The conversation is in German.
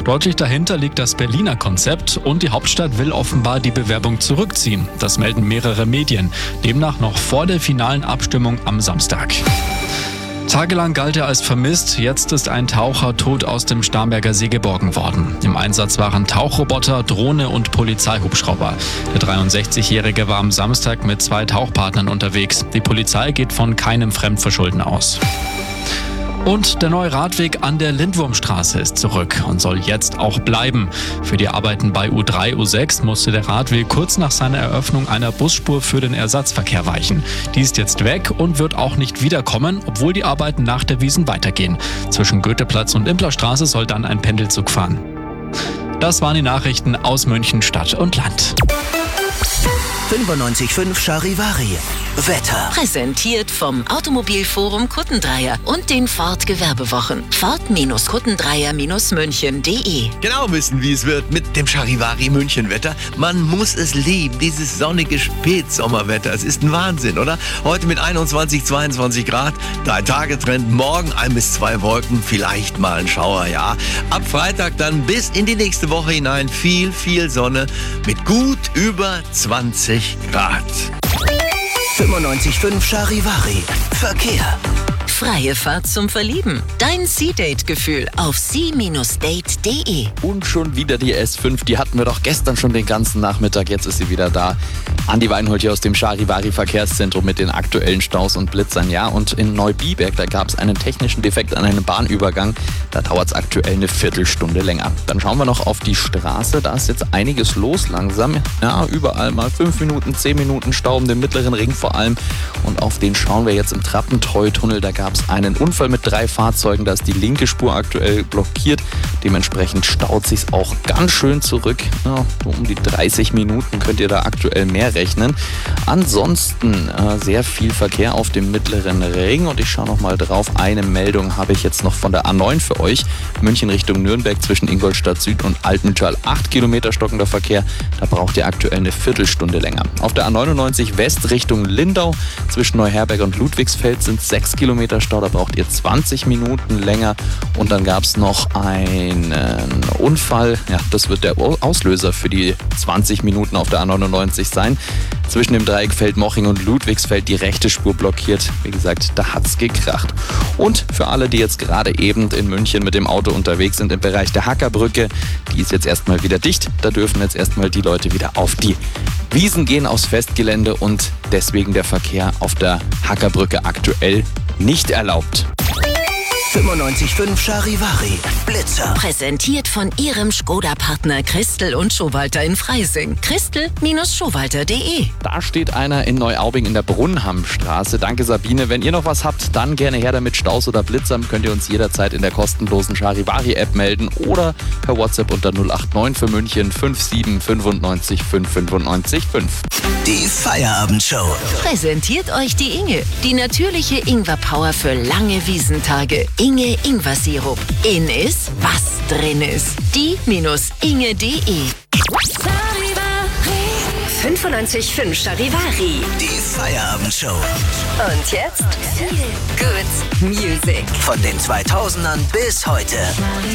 Deutlich dahinter liegt das Berliner Konzept und die Hauptstadt will offenbar die Bewerbung zurückziehen. Das melden mehrere Medien. Demnach noch vor der finalen Abstimmung am Samstag. Tagelang galt er als vermisst, jetzt ist ein Taucher tot aus dem Starnberger See geborgen worden. Im Einsatz waren Tauchroboter, Drohne und Polizeihubschrauber. Der 63-Jährige war am Samstag mit 2 Tauchpartnern unterwegs. Die Polizei geht von keinem Fremdverschulden aus. Und der neue Radweg an der Lindwurmstraße ist zurück und soll jetzt auch bleiben. Für die Arbeiten bei U3, U6 musste der Radweg kurz nach seiner Eröffnung einer Busspur für den Ersatzverkehr weichen. Die ist jetzt weg und wird auch nicht wiederkommen, obwohl die Arbeiten nach der Wiesn weitergehen. Zwischen Goetheplatz und Implerstraße soll dann ein Pendelzug fahren. Das waren die Nachrichten aus München, Stadt und Land. 95.5 Charivari. Wetter. Präsentiert vom Automobilforum Kuttendreier und den Ford Gewerbewochen. Ford-Kuttendreier-München.de. Genau wissen, wie es wird mit dem Charivari München Wetter. Man muss es lieben, dieses sonnige Spätsommerwetter. Es ist ein Wahnsinn, oder? Heute mit 21, 22 Grad, 3-Tage-Trend, morgen 1 bis 2 Wolken, vielleicht mal ein Schauer, ja. Ab Freitag dann bis in die nächste Woche hinein viel, viel Sonne mit gut über 20 Grad. 95.5 Charivari. Verkehr. Freie Fahrt zum Verlieben. Dein Sea-Date-Gefühl auf sea-date.de. Und schon wieder die S5, die hatten wir doch gestern schon den ganzen Nachmittag, jetzt ist sie wieder da. Andi Weinhold hier aus dem Charivari Verkehrszentrum mit den aktuellen Staus und Blitzern. Ja, und in Neubiberg, da gab es einen technischen Defekt an einem Bahnübergang. Da dauert es aktuell eine Viertelstunde länger. Dann schauen wir noch auf die Straße, da ist jetzt einiges los langsam. Ja, überall mal 5 Minuten, 10 Minuten Stau um den mittleren Ring vor allem. Und auf den schauen wir jetzt im Trappentreu-Tunnel. Da gab es einen Unfall mit 3 Fahrzeugen, da ist die linke Spur aktuell blockiert. Dementsprechend staut sich auch ganz schön zurück. Ja, so um die 30 Minuten könnt ihr da aktuell mehr rechnen. Ansonsten sehr viel Verkehr auf dem mittleren Ring und ich schaue noch mal drauf. Eine Meldung habe ich jetzt noch von der A9 für euch. München Richtung Nürnberg zwischen Ingolstadt Süd und Altmühltal 8 Kilometer stockender Verkehr. Da braucht ihr aktuell eine Viertelstunde länger. Auf der A99 West Richtung Lindau zwischen Neuherberg und Ludwigsfeld sind 6 Kilometer Stau. Da braucht ihr 20 Minuten länger. Und dann gab es noch einen Unfall. Ja, das wird der Auslöser für die 20 Minuten auf der A99 sein. Zwischen dem Dreieck Feldmoching und Ludwigsfeld die rechte Spur blockiert. Wie gesagt, da hat's gekracht. Und für alle, die jetzt gerade eben in München mit dem Auto unterwegs sind im Bereich der Hackerbrücke, die ist jetzt erstmal wieder dicht. Da dürfen jetzt erstmal die Leute wieder auf die Wiesn gehen, aufs Festgelände und deswegen der Verkehr auf der Hackerbrücke aktuell nicht erlaubt. 95.5 Charivari. Blitzer. Präsentiert von Ihrem Skoda-Partner Christel und Schowalter in Freising. Christel-Schowalter.de. Da steht einer in Neuaubing in der Brunnhamstraße. Danke Sabine. Wenn ihr noch was habt, dann gerne her damit. Staus oder Blitzer könnt ihr uns jederzeit in der kostenlosen Charivari-App melden oder per WhatsApp unter 089 für München 57 95 595 5. Die Feierabendshow. Präsentiert euch die Inge. Die natürliche Ingwer-Power für lange Wiesentage. Inge Ingwer-Sirup. In ist, was drin ist. Die-inge.de. 95.5 Charivari. Die Feierabendshow. Und jetzt Feel Good Music. Von den 2000ern bis heute.